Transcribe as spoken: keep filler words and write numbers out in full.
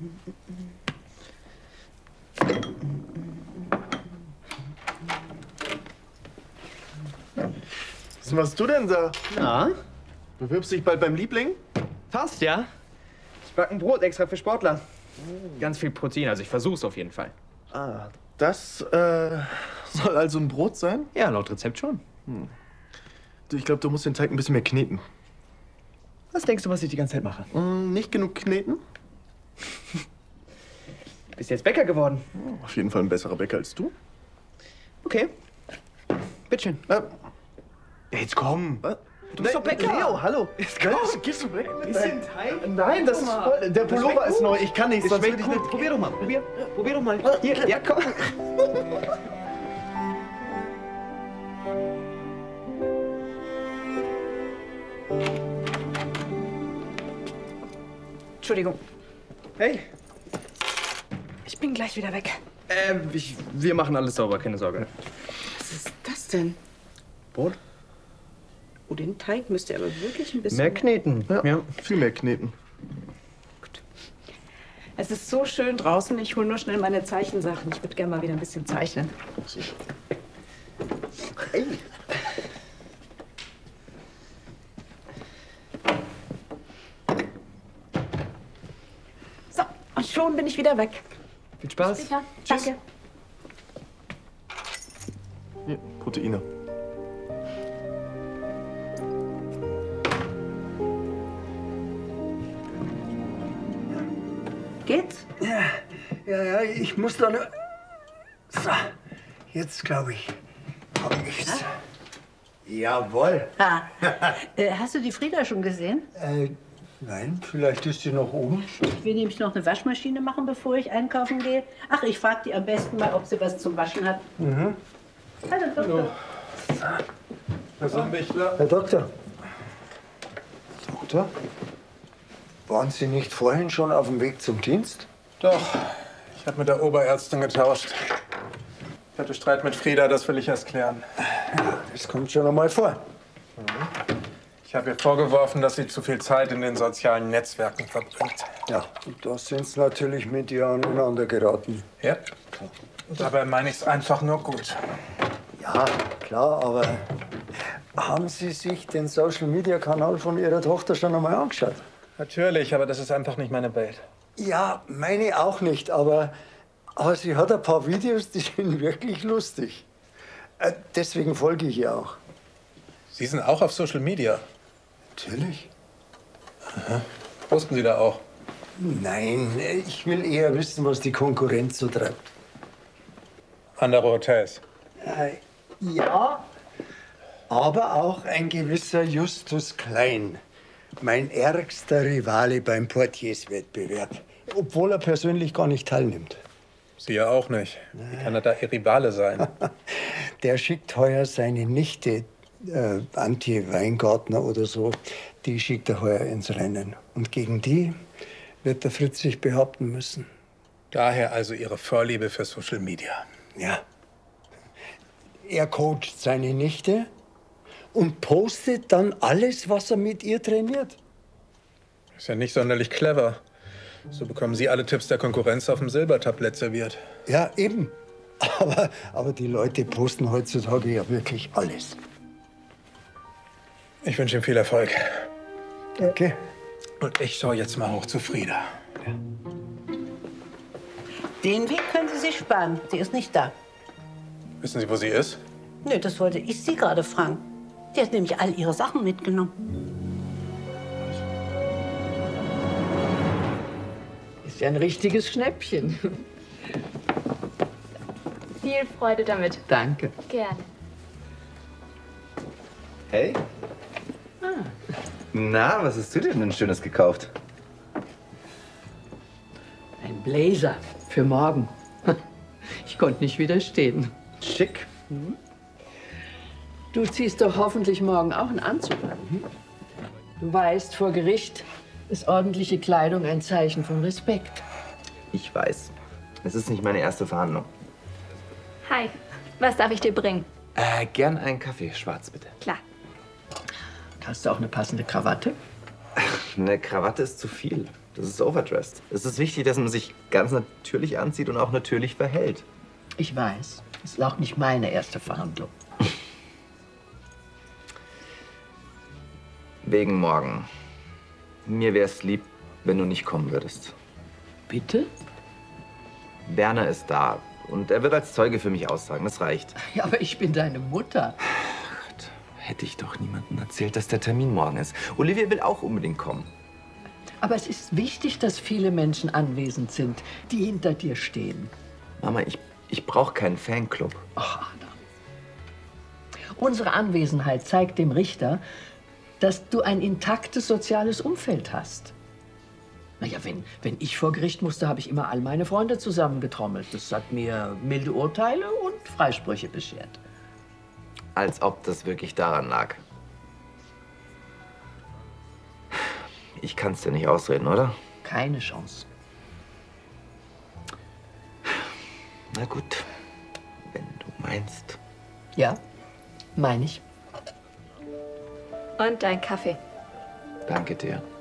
Was machst du denn da? Na? Bewirbst dich bald beim Liebling? Fast, ja. Ich backe ein Brot extra für Sportler. Ganz viel Protein, also ich versuch's auf jeden Fall. Ah, das äh, soll also ein Brot sein? Ja, laut Rezept schon. Hm. Du, ich glaube, du musst den Teig ein bisschen mehr kneten. Was denkst du, was ich die ganze Zeit mache? Hm, nicht genug kneten? Bist jetzt Bäcker geworden? Oh, auf jeden Fall ein besserer Bäcker als du. Okay. Bitteschön. Äh, jetzt komm. Was? Du bist doch Bäcker. Leo, hallo. Jetzt komm. Gehst du weg? Bisschen Teig? Nein, das ist voll. Der Pullover ist neu. Ich kann nicht, sonst würde ich nicht. Probier doch mal. Probier. Probier doch mal. Hier, ja, komm. Entschuldigung. Hey. Ich bin gleich wieder weg. Äh, ich, wir machen alles sauber, keine Sorge. Was ist das denn? Brot? Oh, den Teig müsst ihr aber wirklich ein bisschen... Mehr kneten. Ja, Ja. viel mehr kneten. Gut. Es ist so schön draußen. Ich hole nur schnell meine Zeichensachen. Ich würde gerne mal wieder ein bisschen zeichnen. Ey. So, und schon bin ich wieder weg. Viel Spaß. Sicher. Tschüss. Danke. Hier, Proteine. Geht's? Ja, ja, ja, ich muss da nur... So, jetzt glaube ich, hab ich's. Jawohl. Ah. Äh, hast du die Frieda schon gesehen? Äh, nein, vielleicht ist sie noch oben. Ich will nämlich noch eine Waschmaschine machen, bevor ich einkaufen gehe. Ach, ich frage die am besten mal, ob sie was zum Waschen hat. Mhm. Hallo, Doktor. Herr Sonnenbichler. Herr Doktor. Doktor? Waren Sie nicht vorhin schon auf dem Weg zum Dienst? Doch, ich habe mit der Oberärztin getauscht. Ich hatte Streit mit Frieda, das will ich erst klären. Ja, das kommt schon einmal vor. Ich habe ihr vorgeworfen, dass sie zu viel Zeit in den sozialen Netzwerken verbringt. Ja, und da sind Sie natürlich mit ihr aneinander geraten. Ja. Dabei meine ich es einfach nur gut. Ja, klar, aber haben Sie sich den Social-Media-Kanal von Ihrer Tochter schon einmal angeschaut? Natürlich, aber das ist einfach nicht meine Welt. Ja, meine auch nicht, aber, aber sie hat ein paar Videos, die sind wirklich lustig. Äh, deswegen folge ich ihr auch. Sie sind auch auf Social Media? Natürlich. Aha. Posten Sie da auch? Nein, ich will eher wissen, was die Konkurrenz so treibt. Andere Hotels? Äh, ja, aber auch ein gewisser Justus Klein. Mein ärgster Rivale beim Portierswettbewerb, obwohl er persönlich gar nicht teilnimmt. Sie ja auch nicht. Wie kann er da Ihr Rivale sein? Der schickt heuer seine Nichte, äh, Antje Weingartner oder so, die schickt er heuer ins Rennen. Und gegen die wird der Fritz sich behaupten müssen. Daher also Ihre Vorliebe für Social Media. Ja. Er coacht seine Nichte und postet dann alles, was er mit ihr trainiert. Ist ja nicht sonderlich clever. So bekommen Sie alle Tipps der Konkurrenz auf dem Silbertablett serviert. Ja, eben. Aber, aber die Leute posten heutzutage ja wirklich alles. Ich wünsche ihm viel Erfolg. Okay. Und ich schaue jetzt mal hoch zu Frieda. Den Weg können Sie sich sparen. Sie ist nicht da. Wissen Sie, wo sie ist? Nö, das wollte ich Sie gerade fragen. Die hat nämlich all ihre Sachen mitgenommen. Ist ja ein richtiges Schnäppchen. Viel Freude damit. Danke. Gerne. Hey. Ah. Na, was hast du denn denn Schönes gekauft? Ein Blazer für morgen. Ich konnte nicht widerstehen. Schick. Mhm. Du ziehst doch hoffentlich morgen auch einen Anzug an. Hm? Du weißt, vor Gericht ist ordentliche Kleidung ein Zeichen von Respekt. Ich weiß. Es ist nicht meine erste Verhandlung. Hi, was darf ich dir bringen? Äh, gern einen Kaffee, schwarz bitte. Klar. Hast du auch eine passende Krawatte? Eine Krawatte ist zu viel. Das ist overdressed. Es ist wichtig, dass man sich ganz natürlich anzieht und auch natürlich verhält. Ich weiß. Das ist auch nicht meine erste Verhandlung. Wegen morgen. Mir wär's lieb, wenn du nicht kommen würdest. Bitte? Werner ist da und er wird als Zeuge für mich aussagen. Das reicht. Ja, aber ich bin deine Mutter. Gott, hätte ich doch niemandem erzählt, dass der Termin morgen ist. Olivia will auch unbedingt kommen. Aber es ist wichtig, dass viele Menschen anwesend sind, die hinter dir stehen. Mama, ich, ich brauche keinen Fanclub. Ach, Anna. Unsere Anwesenheit zeigt dem Richter, dass du ein intaktes soziales Umfeld hast. Naja, wenn, wenn ich vor Gericht musste, habe ich immer all meine Freunde zusammengetrommelt. Das hat mir milde Urteile und Freisprüche beschert. Als ob das wirklich daran lag. Ich kann's dir nicht ausreden, oder? Keine Chance. Na gut, wenn du meinst. Ja, meine ich. Und dein Kaffee. Danke dir.